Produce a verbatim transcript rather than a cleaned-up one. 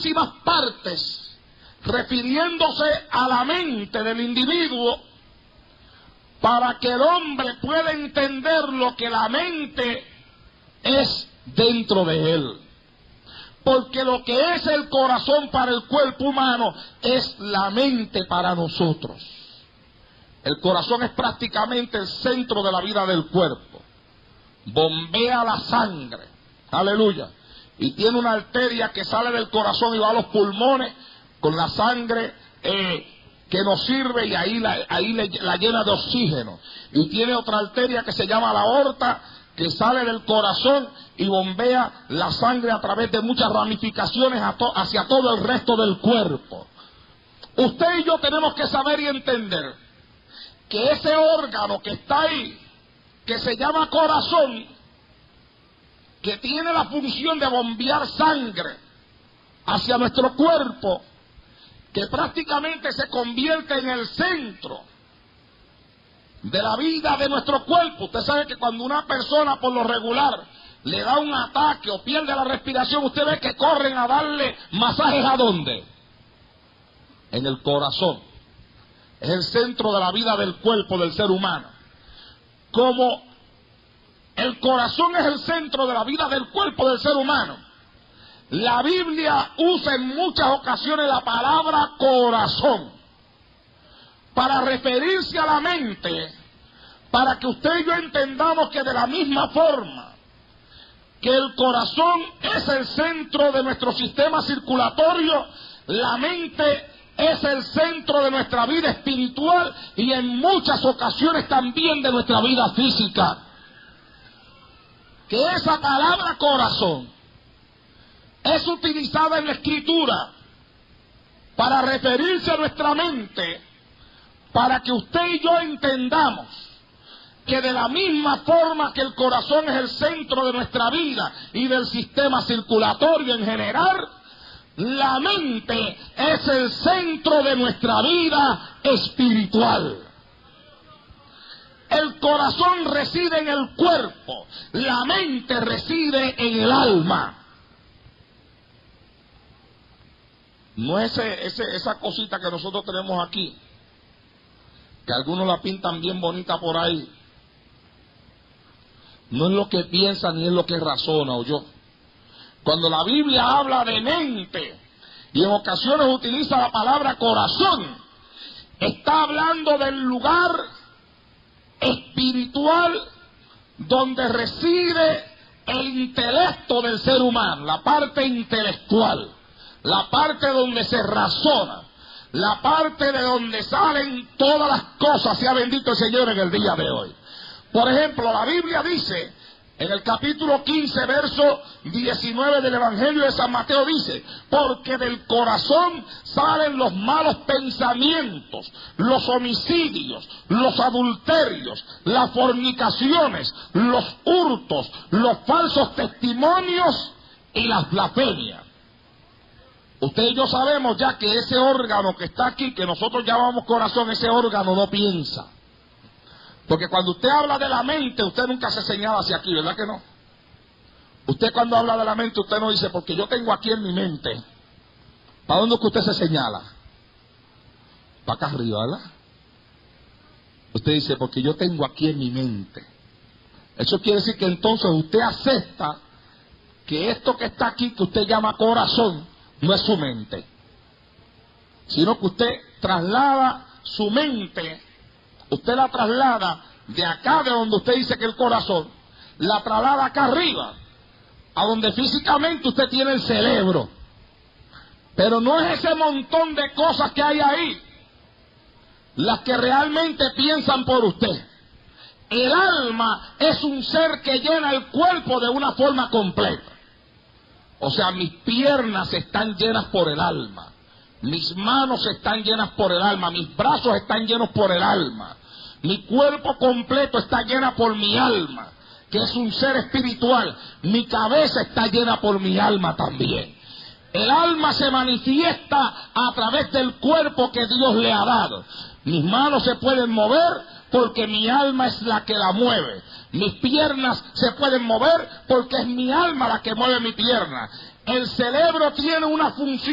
muchísimas partes, refiriéndose a la mente del individuo, para que el hombre pueda entender lo que la mente es dentro de él. Porque lo que es el corazón para el cuerpo humano es la mente para nosotros. El corazón es prácticamente el centro de la vida del cuerpo. Bombea la sangre, aleluya, y tiene una arteria que sale del corazón y va a los pulmones con la sangre eh, que nos sirve, y ahí, la, ahí le, la llena de oxígeno. Y tiene otra arteria que se llama la aorta, que sale del corazón y bombea la sangre a través de muchas ramificaciones a to, hacia todo el resto del cuerpo. Usted y yo tenemos que saber y entender que ese órgano que está ahí, que se llama corazón, que tiene la función de bombear sangre hacia nuestro cuerpo, que prácticamente se convierte en el centro de la vida de nuestro cuerpo. Usted sabe que cuando una persona por lo regular le da un ataque o pierde la respiración, usted ve que corren a darle masajes ¿a dónde? En el corazón. Es el centro de la vida del cuerpo del ser humano. Como el corazón es el centro de la vida del cuerpo del ser humano, la Biblia usa en muchas ocasiones la palabra corazón para referirse a la mente, para que usted y yo entendamos que de la misma forma que el corazón es el centro de nuestro sistema circulatorio, la mente es el centro de nuestra vida espiritual y en muchas ocasiones también de nuestra vida física. Que esa palabra corazón es utilizada en la Escritura para referirse a nuestra mente, para que usted y yo entendamos que de la misma forma que el corazón es el centro de nuestra vida y del sistema circulatorio en general, la mente es el centro de nuestra vida espiritual. El corazón reside en el cuerpo, la mente reside en el alma. No es ese, ese, esa cosita que nosotros tenemos aquí, que algunos la pintan bien bonita por ahí. No es lo que piensa ni es lo que razona, o yo. Cuando la Biblia habla de mente y en ocasiones utiliza la palabra corazón, está hablando del lugar espiritual donde reside el intelecto del ser humano, la parte intelectual, la parte donde se razona, la parte de donde salen todas las cosas, sea bendito el Señor en el día de hoy. Por ejemplo, la Biblia dice, en el capítulo quince, verso diecinueve del Evangelio de San Mateo, dice: porque del corazón salen los malos pensamientos, los homicidios, los adulterios, las fornicaciones, los hurtos, los falsos testimonios y las blasfemias. Usted y yo sabemos ya que ese órgano que está aquí, que nosotros llamamos corazón, ese órgano no piensa. Porque cuando usted habla de la mente, usted nunca se señala hacia aquí, ¿verdad que no? Usted cuando habla de la mente, usted no dice, porque yo tengo aquí en mi mente. ¿Para dónde que usted se señala? Para acá arriba, ¿verdad? Usted dice, porque yo tengo aquí en mi mente. Eso quiere decir que entonces usted acepta que esto que está aquí, que usted llama corazón, no es su mente. Sino que usted traslada su mente, usted la traslada de acá, de donde usted dice que el corazón, la traslada acá arriba, a donde físicamente usted tiene el cerebro. Pero no es ese montón de cosas que hay ahí las que realmente piensan por usted. El alma es un ser que llena el cuerpo de una forma completa. O sea, mis piernas están llenas por el alma. Mis manos están llenas por el alma, mis brazos están llenos por el alma, mi cuerpo completo está llena por mi alma, que es un ser espiritual, mi cabeza está llena por mi alma también. El alma se manifiesta a través del cuerpo que Dios le ha dado. Mis manos se pueden mover porque mi alma es la que la mueve. Mis piernas se pueden mover porque es mi alma la que mueve mi pierna. El cerebro tiene una función